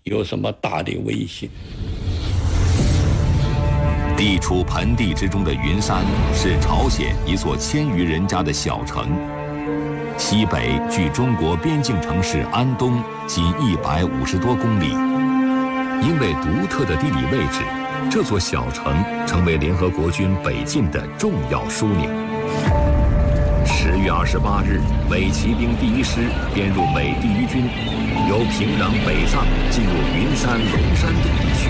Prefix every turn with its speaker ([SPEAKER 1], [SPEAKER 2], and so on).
[SPEAKER 1] 有什么大的威胁。
[SPEAKER 2] 地处盆地之中的云山是朝鲜一座1000余人家的小城，西北距中国边境城市安东仅150多公里。因为独特的地理位置，这座小城成为联合国军北进的重要枢纽。10月28日，美骑兵第1师编入美第1军，由平壤北上进入云山龙山等地区。